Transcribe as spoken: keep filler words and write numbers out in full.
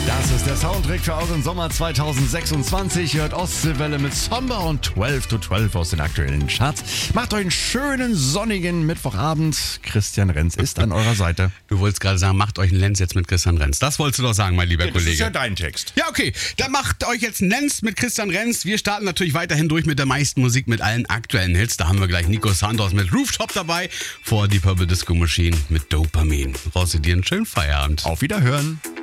Das ist der Soundtrack für euren Sommer zweitausendsechsundzwanzig. Ihr hört Ostseewelle mit Somber und zwölf to zwölf aus den aktuellen Charts. Macht euch einen schönen sonnigen Mittwochabend. Christian Renz ist an eurer Seite. Du wolltest gerade sagen, macht euch einen Lenz jetzt mit Christian Renz. Das wolltest du doch sagen, mein lieber Ja, das Kollege. ist ja dein Text. Ja, okay. Dann macht euch jetzt einen Lenz mit Christian Renz. Wir starten natürlich weiterhin durch mit der meisten Musik, mit allen aktuellen Hits. Da haben wir gleich Nico Santos mit Rooftop dabei. Vor die Purple Disco Machine mit Dopamin. Brauchst du dir einen schönen Feierabend. Auf Wiederhören.